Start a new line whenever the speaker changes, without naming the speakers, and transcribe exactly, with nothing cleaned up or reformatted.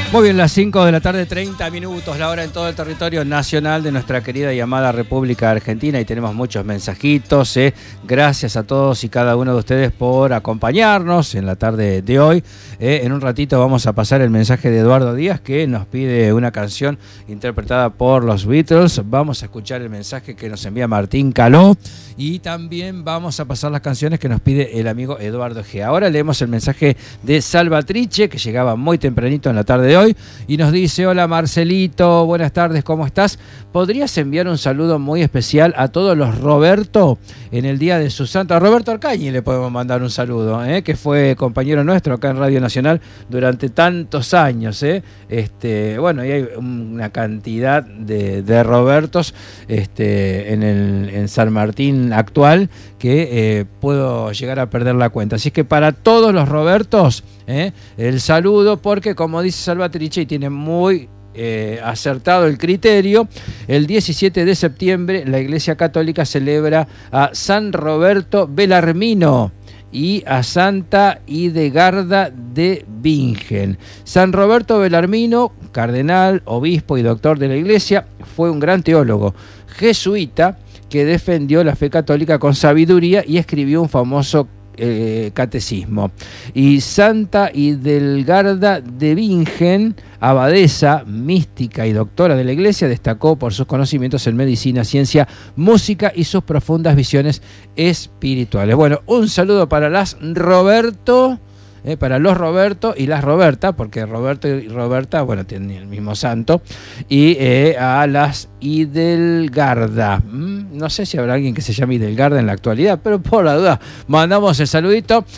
Muy bien, las cinco de la tarde, treinta minutos, la hora en todo el territorio nacional de nuestra querida y amada República Argentina, y tenemos muchos mensajitos. Eh. Gracias a todos y cada uno de ustedes por acompañarnos en la tarde de hoy. Eh. En un ratito vamos a pasar el mensaje de Eduardo Díaz, que nos pide una canción interpretada por los Beatles. Vamos a escuchar el mensaje que nos envía Martín Caló, y también vamos a pasar las canciones que nos pide el amigo Eduardo G. Ahora leemos el mensaje de Salvatrice, que llegaba muy tempranito en la tarde de hoy, y nos dice: hola Marcelito, buenas tardes, ¿cómo estás? ¿Podrías enviar un saludo muy especial a todos los Roberto en el día de su santo? A Roberto Arcañi le podemos mandar un saludo, ¿eh? Que fue compañero nuestro acá en Radio Nacional durante tantos años, ¿eh? Este, bueno, y hay una cantidad de, de Robertos este, en, el, en San Martín actual que eh, puedo llegar a perder la cuenta. Así que para todos los Robertos, ¿eh? el saludo, porque como dice Salvatrice, y tiene muy eh, acertado el criterio, el diecisiete de septiembre la Iglesia Católica celebra a San Roberto Belarmino y a Santa Hidegarda de Bingen. San Roberto Belarmino, cardenal, obispo y doctor de la Iglesia, fue un gran teólogo jesuita que defendió la fe católica con sabiduría y escribió un famoso eh, catecismo. Y Santa Hidegarda de Bingen, abadesa, mística y doctora de la Iglesia, destacó por sus conocimientos en medicina, ciencia, música y sus profundas visiones espirituales. Bueno, un saludo para las Roberto, eh, para los Roberto y las Roberta, porque Roberto y Roberta, bueno, tienen el mismo santo, y eh, a las Hidegarda. Mm, no sé si habrá alguien que se llame Hidegarda en la actualidad, pero por la duda mandamos el saludito.